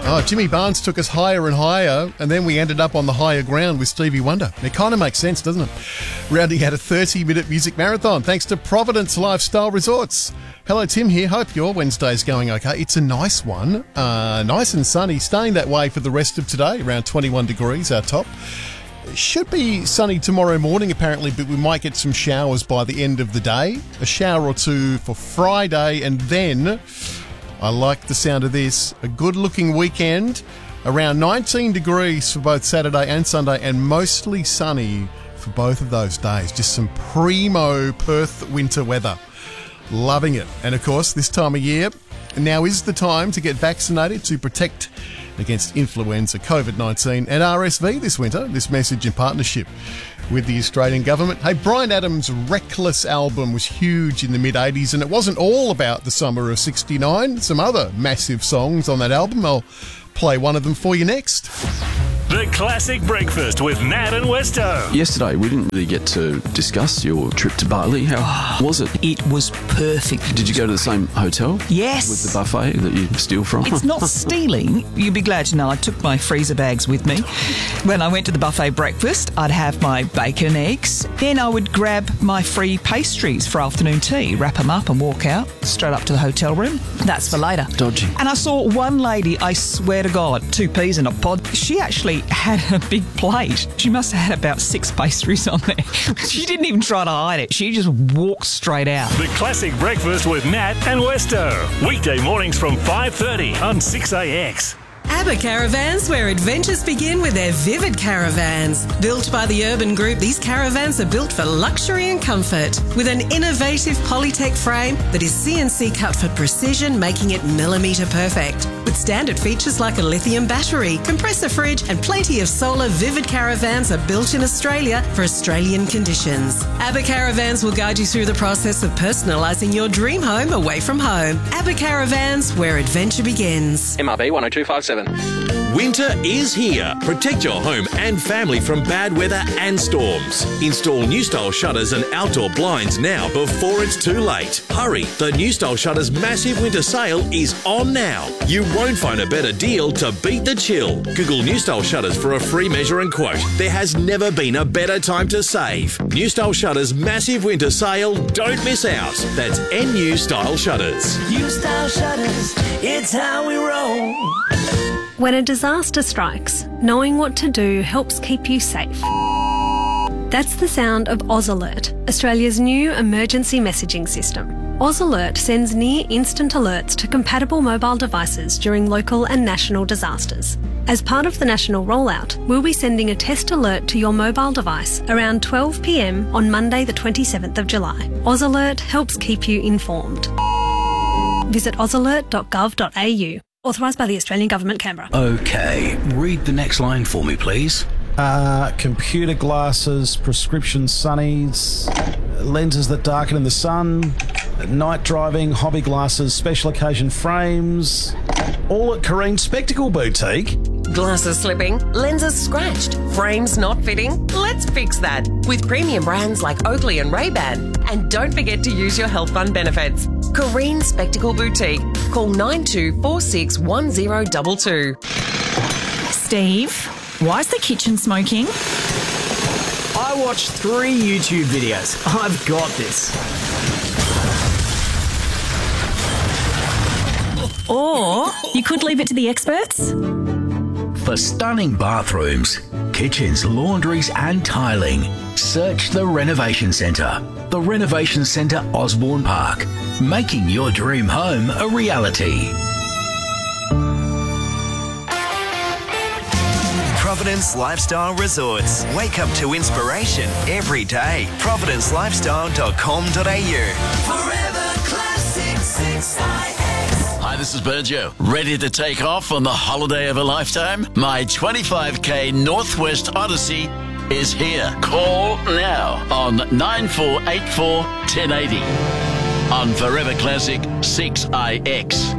Oh, Jimmy Barnes took us higher and higher, and then we ended up on the higher ground with Stevie Wonder. It kind of makes sense, doesn't it? Rounding out a 30-minute music marathon, thanks to Providence Lifestyle Resorts. Hello, Tim here. Hope your Wednesday's going okay. It's a nice one. Nice and sunny. Staying that way for the rest of today, around 21 degrees, our top. Should be sunny tomorrow morning, apparently, but we might get some showers by the end of the day. A shower or two for Friday, and then... I like the sound of this. A good-looking weekend, around 19 degrees for both Saturday and Sunday, and mostly sunny for both of those days. Just some primo Perth winter weather. Loving it. And, of course, this time of year, now is the time to get vaccinated to protect against influenza, COVID-19 and RSV this winter. This message in partnership with the Australian government. Hey, Bryan Adams' Reckless album was huge in the mid-80s, and it wasn't all about the summer of 69. Some other massive songs on that album. I'll play one of them for you next. The Classic Breakfast with Nat and Westo. Yesterday, we didn't really get to discuss your trip to Bali. How was it? It was perfect. Did you go to the same hotel? Yes. With the buffet that you steal from? It's not stealing. You'd be glad to know I took my freezer bags with me. When I went to the buffet breakfast, I'd have my bacon and eggs. Then I would grab my free pastries for afternoon tea, wrap them up and walk out, straight up to the hotel room. That's for later. Dodgy. And I saw one lady, I swear to God, 2 peas in a pod. She actually had a big plate. She must have had about 6 pastries on there. She didn't even try to hide it. She just walked straight out. The Classic Breakfast with Nat and Westo. Weekday mornings from 5:30 on 6AX. ABBA Caravans, where adventures begin with their Vivid Caravans. Built by the Urban Group, these caravans are built for luxury and comfort. With an innovative Polytech frame that is CNC cut for precision, making it millimetre perfect. With standard features like a lithium battery, compressor fridge and plenty of solar, Vivid Caravans are built in Australia for Australian conditions. ABBA Caravans will guide you through the process of personalising your dream home away from home. ABBA Caravans, where adventure begins. MRB 10257. Winter is here. Protect your home and family from bad weather and storms. Install New Style shutters and outdoor blinds now before it's too late. Hurry, the New Style Shutters massive winter sale is on now. You won't find a better deal to beat the chill. Google New Style Shutters for a free measure and quote. There has never been a better time to save. New Style Shutters massive winter sale. Don't miss out. That's NU Style Shutters. New Style Shutters, it's how we roll. When a disaster strikes, knowing what to do helps keep you safe. That's the sound of Oz Alert, Australia's new emergency messaging system. Oz Alert sends near-instant alerts to compatible mobile devices during local and national disasters. As part of the national rollout, we'll be sending a test alert to your mobile device around 12 p.m. on Monday the 27th of July. Oz Alert helps keep you informed. Visit ozalert.gov.au. Authorised by the Australian Government, Canberra. OK, read the next line for me, please. Computer glasses, prescription sunnies, lenses that darken in the sun, night driving, hobby glasses, special occasion frames, all at Careen Spectacle Boutique. Glasses slipping, lenses scratched, frames not fitting? Let's fix that with premium brands like Oakley and Ray-Ban. And don't forget to use your health fund benefits. Careen Spectacle Boutique. Call 92461022. Steve, why is the kitchen smoking? I watched 3 YouTube videos. I've got this. Or you could leave it to the experts. For stunning bathrooms, kitchens, laundries and tiling, search the Renovation Centre. The Renovation Centre Osborne Park, making your dream home a reality. Providence Lifestyle Resorts. Wake up to inspiration every day. providencelifestyle.com.au. Forever Classic 6IX. Hi, this is Bergio. Ready to take off on the holiday of a lifetime? My 25k Northwest Odyssey is here. Call now on 9484 1080 on Forever Classic 6IX.